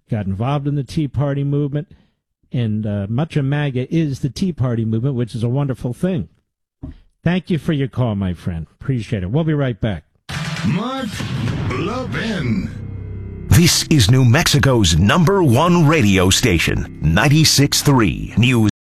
got involved in the Tea Party movement, and much of MAGA is the Tea Party movement, which is a wonderful thing. Thank you for your call, my friend. Appreciate it. We'll be right back. Mark Levin. This is New Mexico's #1 radio station, 96.3 News.